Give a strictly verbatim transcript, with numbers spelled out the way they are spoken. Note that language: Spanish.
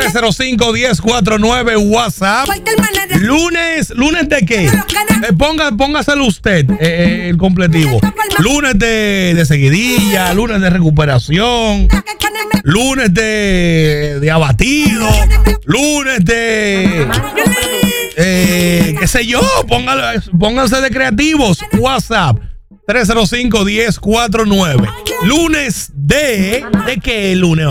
tres cero cinco, uno cero cuatro nueve WhatsApp. Lunes, ¿lunes de qué? Eh, ponga, póngaselo usted, eh, el completivo. Lunes de, de seguidilla, lunes de recuperación, lunes de, de abatido, lunes de... Eh, qué sé yo, póngalo, pónganse de creativos. WhatsApp tres cero cinco, uno cero cuatro nueve. Lunes de... ¿De qué lunes?